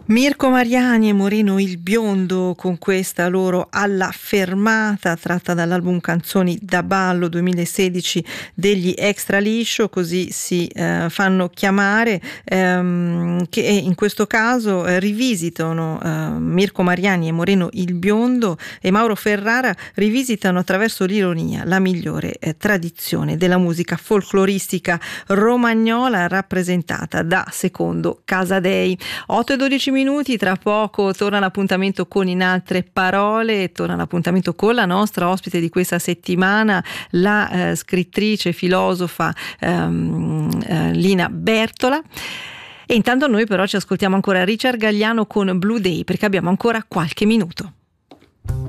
Mirko Mariani e Moreno il Biondo con questa loro Alla fermata, tratta dall'album Canzoni da ballo 2016 degli Extra Liscio, così si fanno chiamare, che in questo caso rivisitano Mirko Mariani e Moreno il Biondo e Mauro Ferrara rivisitano attraverso l'ironia la migliore tradizione della musica folcloristica romagnola rappresentata da Secondo Casadei. 8:12 minuti, tra poco torna l'appuntamento con In altre parole, torna l'appuntamento con la nostra ospite di questa settimana, la scrittrice e filosofa Lina Bertola. E intanto noi però ci ascoltiamo ancora Richard Galliano con Blue Day, perché abbiamo ancora qualche minuto.